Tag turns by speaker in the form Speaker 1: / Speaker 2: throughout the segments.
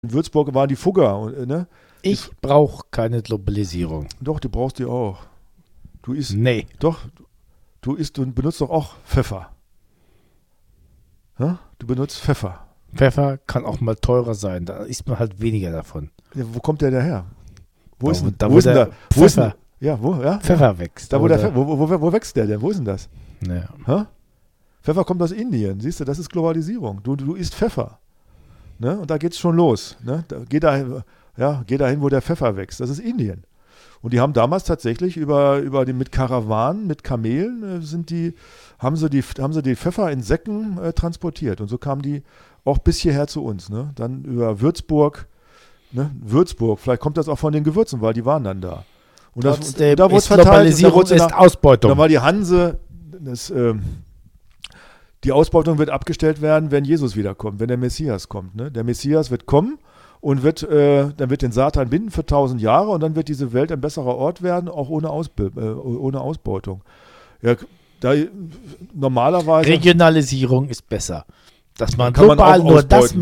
Speaker 1: In Würzburg waren die Fugger. Ne?
Speaker 2: Ich brauche keine Globalisierung.
Speaker 1: Doch, du brauchst die auch. Du isst.
Speaker 2: Nee.
Speaker 1: Doch, du benutzt doch auch Pfeffer. Ja? Du benutzt Pfeffer.
Speaker 2: Pfeffer kann auch mal teurer sein, da isst man halt weniger davon.
Speaker 1: Ja, wo kommt der daher? Wo ist denn
Speaker 2: Pfeffer wächst.
Speaker 1: Wo wächst der denn? Wo ist denn das?
Speaker 2: Ja.
Speaker 1: Ha? Pfeffer kommt aus Indien. Siehst du, das ist Globalisierung. Du isst Pfeffer. Ne? Und da geht's schon los. Ne? Geh dahin, wo der Pfeffer wächst. Das ist Indien. Und die haben damals tatsächlich mit Karawanen, mit Kamelen haben sie die Pfeffer in Säcken transportiert. Und so kamen die auch bis hierher zu uns. Ne? Dann über Würzburg. Ne? Würzburg, vielleicht kommt das auch von den Gewürzen, weil die waren dann da. Und da wurde es verteilt.
Speaker 2: Globalisierung ist Ausbeutung.
Speaker 1: Da war die Hanse, die Ausbeutung wird abgestellt werden, wenn Jesus wiederkommt, wenn der Messias kommt. Ne? Der Messias wird kommen und dann wird den Satan binden für 1000 Jahre und dann wird diese Welt ein besserer Ort werden, auch ohne Ausbeutung. Ja, normalerweise.
Speaker 2: Regionalisierung ist besser. Dass man global nur das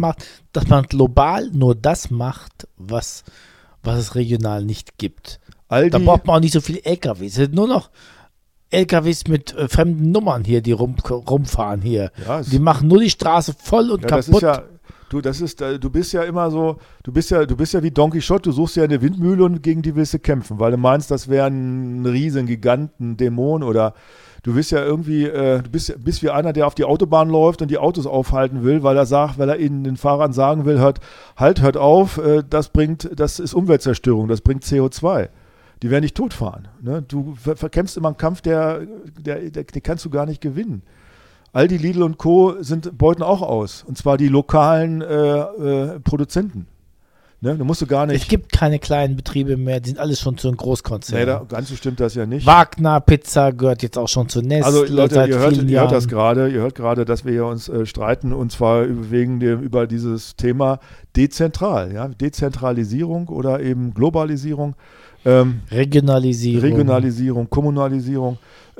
Speaker 2: macht, was es regional nicht gibt. Da braucht man auch nicht so viele LKWs. Es sind nur noch LKWs mit fremden Nummern hier, die rumfahren hier. Ja, die machen nur die Straße voll und kaputt.
Speaker 1: Du bist ja immer so, du bist ja wie Don Quixote, du suchst ja eine Windmühle und gegen die willst du kämpfen, weil du meinst, das wäre ein riesen Giganten, Dämon oder du bist ja irgendwie, bist wie einer, der auf die Autobahn läuft und die Autos aufhalten will, weil er ihnen den Fahrern sagen will, hört auf, das ist Umweltzerstörung, das bringt CO2. Die werden dich totfahren. Ne? Du verkämpfst immer einen Kampf, den kannst du gar nicht gewinnen. Aldi, Lidl und Co. beuten auch aus. Und zwar die lokalen Produzenten. Ne? Da musst du gar nicht.
Speaker 2: Es gibt keine kleinen Betriebe mehr, die sind alles schon zu einem Konzern.
Speaker 1: Nee, ganz so stimmt das ja nicht.
Speaker 2: Wagner Pizza gehört jetzt auch schon zu Nestle.
Speaker 1: Also Leute, ihr hört das gerade. Ihr hört gerade, dass wir hier uns streiten und zwar über dieses Thema dezentral. Ja? Dezentralisierung oder eben Globalisierung.
Speaker 2: Regionalisierung,
Speaker 1: Kommunalisierung.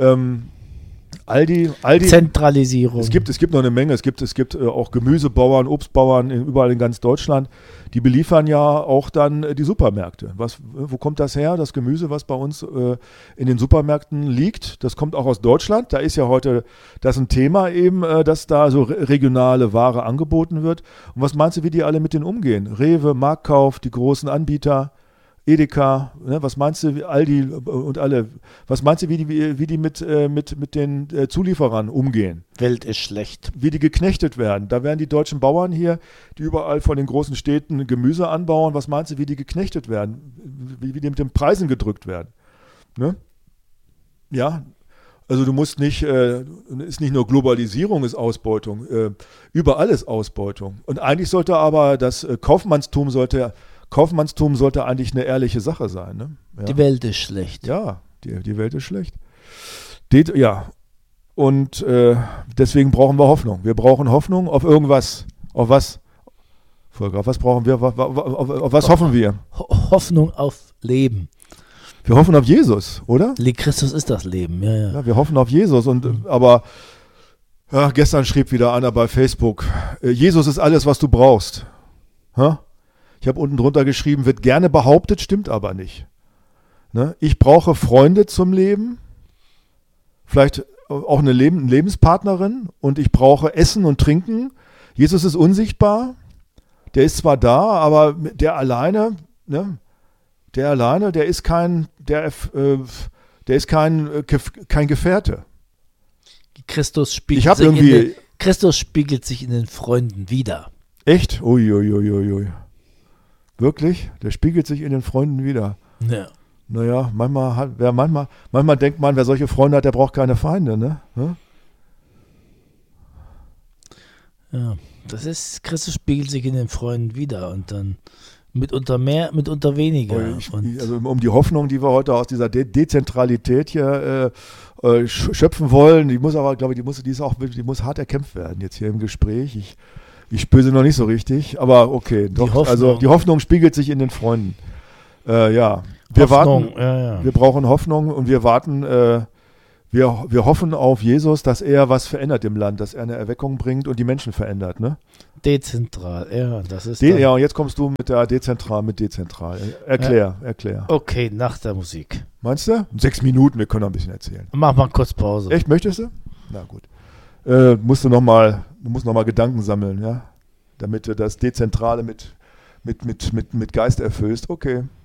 Speaker 1: Aldi.
Speaker 2: Zentralisierung.
Speaker 1: Es gibt noch eine Menge. Es gibt auch Gemüsebauern, Obstbauern überall in ganz Deutschland. Die beliefern ja auch dann die Supermärkte. Wo kommt das her? Das Gemüse, was bei uns in den Supermärkten liegt, das kommt auch aus Deutschland. Da ist ja heute das ein Thema eben, dass da so regionale Ware angeboten wird. Und was meinst du, wie die alle mit denen umgehen? Rewe, Marktkauf, die großen Anbieter, Edeka, ne, was meinst du, Aldi und alle, was meinst du, wie die mit den Zulieferern umgehen?
Speaker 2: Welt ist schlecht.
Speaker 1: Wie die geknechtet werden. Da werden die deutschen Bauern hier, die überall von den großen Städten Gemüse anbauen, was meinst du, wie die geknechtet werden? Wie die mit den Preisen gedrückt werden? Ne? Ja, also du musst nicht, ist nicht nur Globalisierung, ist Ausbeutung, überall ist Ausbeutung. Und eigentlich sollte aber das Kaufmannstum sollte eigentlich eine ehrliche Sache sein. Ne? Ja.
Speaker 2: Die Welt ist schlecht.
Speaker 1: Ja, die Welt ist schlecht. Und deswegen brauchen wir Hoffnung. Wir brauchen Hoffnung auf irgendwas. Auf was? Volker, auf was brauchen wir? Auf was hoffen wir?
Speaker 2: Hoffnung auf Leben.
Speaker 1: Wir hoffen auf Jesus, oder?
Speaker 2: Christus ist das Leben, ja.
Speaker 1: Ja, wir hoffen auf Jesus. Aber gestern schrieb wieder einer bei Facebook, Jesus ist alles, was du brauchst. Ha? Ich habe unten drunter geschrieben, wird gerne behauptet, stimmt aber nicht. Ne? Ich brauche Freunde zum Leben, vielleicht auch eine Lebenspartnerin und ich brauche Essen und Trinken. Jesus ist unsichtbar, der ist zwar da, aber der alleine, der ist kein Gefährte.
Speaker 2: Christus spiegelt sich in den Freunden wider.
Speaker 1: Echt? Uiuiuiui. Wirklich? Der spiegelt sich in den Freunden wieder.
Speaker 2: Ja.
Speaker 1: Naja, manchmal denkt man, wer solche Freunde hat, der braucht keine Feinde, ne?
Speaker 2: Ja, Christus spiegelt sich in den Freunden wieder und dann mitunter mehr, mitunter weniger.
Speaker 1: Also um die Hoffnung, die wir heute aus dieser Dezentralität hier schöpfen wollen, die muss hart erkämpft werden jetzt hier im Gespräch. Ich spüre sie noch nicht so richtig, aber okay. Die Hoffnung spiegelt sich in den Freunden. Wir brauchen Hoffnung und wir warten wir hoffen auf Jesus, dass er was verändert im Land, dass er eine Erweckung bringt und die Menschen verändert, ne?
Speaker 2: Dezentral, ja, das ist
Speaker 1: ja, und jetzt kommst du mit dezentral. Erklär.
Speaker 2: Okay, nach der Musik.
Speaker 1: Meinst du? 6 Minuten, wir können noch ein bisschen erzählen.
Speaker 2: Mach mal kurz Pause.
Speaker 1: Echt, möchtest du? Na gut. Du musst noch mal Gedanken sammeln, ja? Damit du das Dezentrale mit Geist erfüllst. Okay.